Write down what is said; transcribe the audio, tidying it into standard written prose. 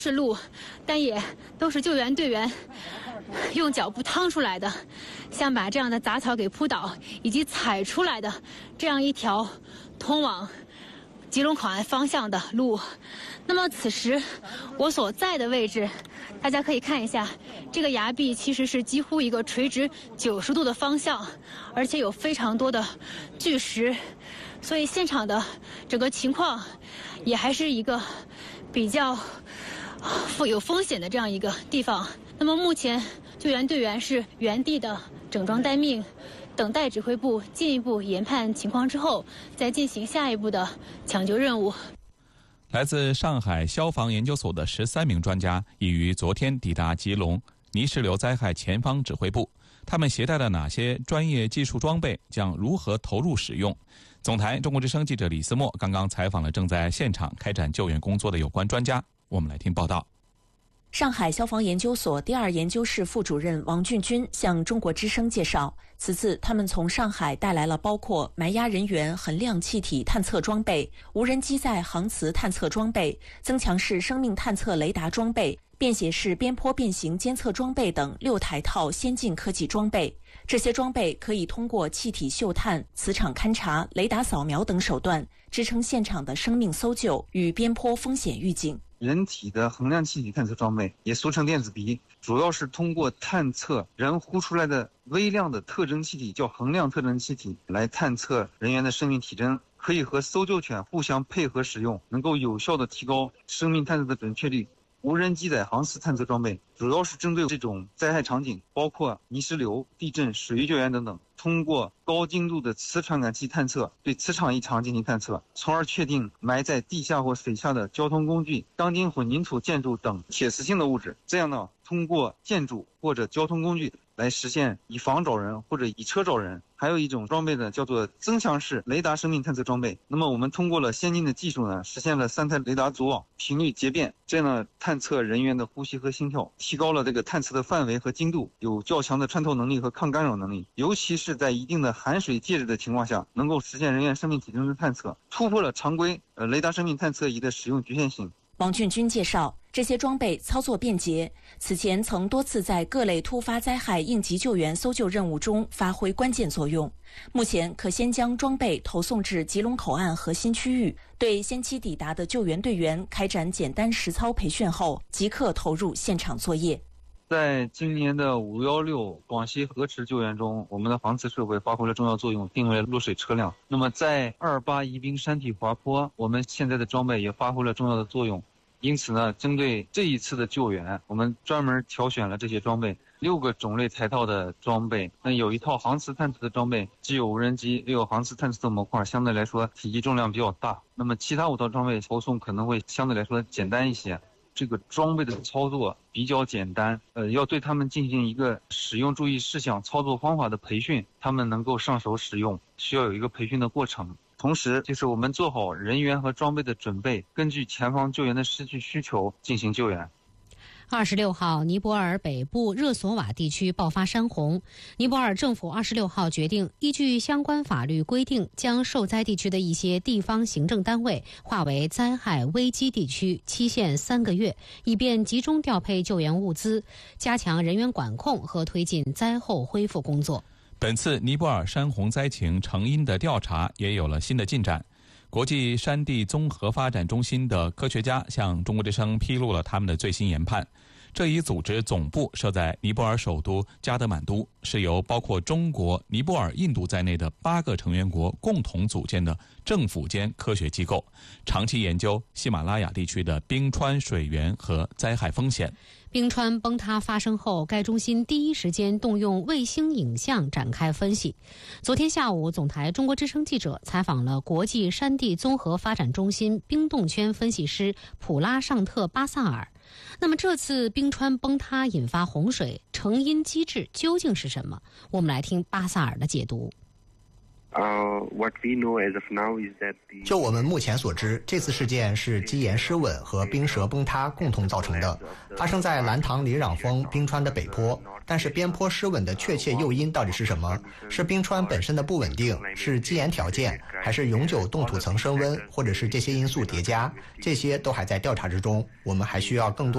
是路，但也都是救援队员用脚步趟出来的，像把这样的杂草给扑倒，以及踩出来的这样一条通往吉隆口岸方向的路。那么此时我所在的位置，大家可以看一下，这个崖壁其实是几乎一个垂直90度的方向，而且有非常多的巨石，所以现场的整个情况也还是一个比较有风险的这样一个地方。那么目前救援队员是原地的整装待命，等待指挥部进一步研判情况之后，再进行下一步的抢救任务。 来自上海消防研究所的13名专家已于昨天抵达吉隆泥石流灾害前方指挥部。他们携带了哪些专业技术装备，将如何投入使用？总台中国之声记者李思墨刚刚采访了正在现场开展救援工作的有关专家，我们来听报道。 上海消防研究所第2研究室副主任王俊军向中国之声介绍，此次他们从上海带来了包括埋压人员衡量气体探测装备、无人机载航磁探测装备、增强式生命探测雷达装备、便携式边坡变形监测装备等6台套先进科技装备。这些装备可以通过气体嗅探、磁场勘察、雷达扫描等手段，支撑现场的生命搜救与边坡风险预警。 人体的衡量气体探测装备，也俗称电子鼻，主要是通过探测人呼出来的微量的特征气体，叫衡量特征气体，来探测人员的生命体征，可以和搜救犬互相配合使用，能够有效的提高生命探测的准确率。无人机载航磁探测装备主要是针对这种灾害场景，包括泥石流、地震、水域救援等等，通过高精度的磁传感器探测，对磁场异常进行探测，从而确定埋在地下或水下的交通工具、钢筋混凝土建筑等铁磁性的物质。这样呢，通过建筑或者交通工具来实现以房找人或者以车找人。还有一种装备呢，叫做增强式雷达生命探测装备。那么我们通过了先进的技术呢，实现了3台雷达组网，频率节变，这样呢探测人员的呼吸和心跳，提高了这个探测的范围和精度，有较强的穿透能力和抗干扰能力。尤其是在一定的含水介质的情况下，能够实现人员生命体征的探测，突破了常规雷达生命探测仪的使用局限性。 王俊军介绍，这些装备操作便捷，此前曾多次在各类突发灾害应急救援搜救任务中发挥关键作用。目前可先将装备投送至吉隆口岸核心区域，对先期抵达的救援队员开展简单实操培训后，即刻投入现场作业。 在今年的516广西河池救援中，我们的航磁设备发挥了重要作用，定位了落水车辆。那么在28宜宾山体滑坡，我们现在的装备也发挥了重要的作用。因此呢，针对这一次的救援，我们专门挑选了这些装备，6个种类台套的装备。那有一套航磁探测的装备，既有无人机，又有航磁探测的模块，相对来说体积重量比较大。那么其他5套装备投送可能会相对来说简单一些。这个装备的操作比较简单，要对他们进行一个使用注意事项、操作方法的培训，他们能够上手使用，需要有一个培训的过程。同时，就是我们做好人员和装备的准备，根据前方救援的实际需求进行救援。 26号，尼泊尔北部热索瓦地区爆发山洪。尼泊尔政府26号决定，依据相关法律规定，将受灾地区的一些地方行政单位划为灾害危机地区，期限3个月，以便集中调配救援物资，加强人员管控和推进灾后恢复工作。 本次尼泊尔山洪灾情成因的调查也有了新的进展。国际山地综合发展中心的科学家向中国之声披露了他们的最新研判。这一组织总部设在尼泊尔首都加德满都，是由包括中国、尼泊尔、印度在内的8个成员国共同组建的政府间科学机构，长期研究喜马拉雅地区的冰川水源和灾害风险。 冰川崩塌发生后，该中心第一时间动用卫星影像展开分析。昨天下午，总台中国之声记者采访了国际山地综合发展中心冰冻圈分析师普拉尚特巴萨尔。那么这次冰川崩塌引发洪水，成因机制究竟是什么？我们来听巴萨尔的解读。 就我们目前所知，这次事件是基岩失稳和冰舌崩塌共同造成的，发生在兰唐里壤峰冰川的北坡。但是边坡失稳的确切诱因到底是什么？是冰川本身的不稳定，是基岩条件，还是永久冻土层升温，或者是这些因素叠加？这些都还在调查之中，我们还需要更多